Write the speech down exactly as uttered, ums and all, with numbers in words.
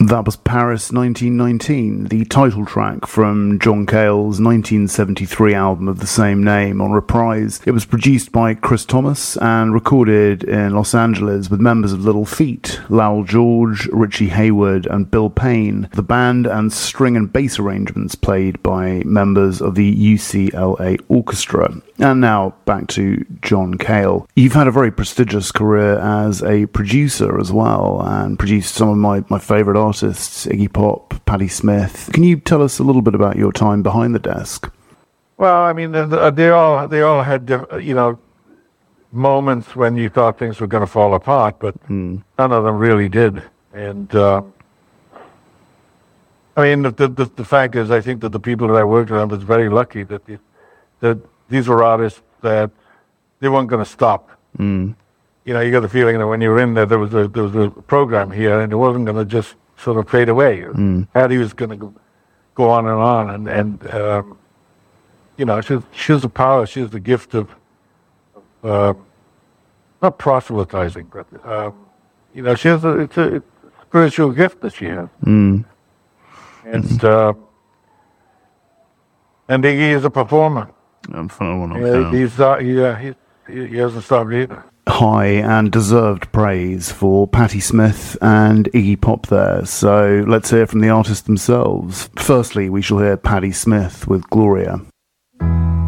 That was Paris nineteen nineteen, the title track from John Cale's nineteen seventy-three album of the same name on Reprise. It was produced by Chris Thomas and recorded in Los Angeles with members of Little Feat, Lowell George, Richie Hayward and Bill Payne. The band and string and bass arrangements played by members of the U C L A Orchestra. And now back to John Cale. You've had a very prestigious career as a producer as well, and produced some of my, my favourite artists, Iggy Pop, Patti Smith. Can you tell us a little bit about your time behind the desk? Well, I mean, they all they all had, you know, moments when you thought things were going to fall apart, but mm. none of them really did. And uh, I mean, the, the the fact is, I think that the people that I worked with, I was very lucky that the, that these were artists that they weren't going to stop. Mm. You know, you got the feeling that when you were in there, there was a there was a program here, and it wasn't going to just sort of fade away. Mm. Hattie was going to go, go on and on, and and um, you know, she she has the power, she has the gift of uh, not proselytizing, but um, you know, she has a it's a, it's a spiritual gift that she has, mm. and mm. Uh, and Iggy is a performer. I'm phenomenal. Yeah, he's uh, he, uh, he he hasn't stopped either. High and deserved praise for Patti Smith and Iggy Pop there. So let's hear from the artists themselves. Firstly, we shall hear Patti Smith with Gloria.